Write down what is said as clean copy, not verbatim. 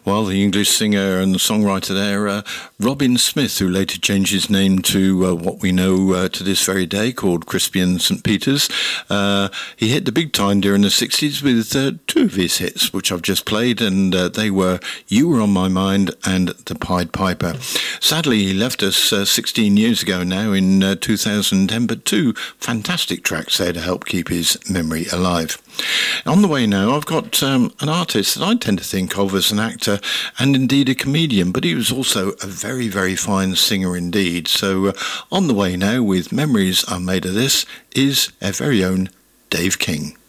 Well, the English singer and songwriter there, Robin Smith, who later changed his name to what we know to this very day, called Crispian St. Peter's. He hit the big time during the 60s with two of his hits, which I've just played, and they were You Were On My Mind and The Pied Piper. Sadly, he left us 16 years ago now in 2010, but two fantastic tracks there to help keep his memory alive. On the way now, I've got an artist that I tend to think of as an actor and indeed a comedian, but he was also a very, very fine singer indeed. So on the way now with Memories Are Made of This is our very own Dave King.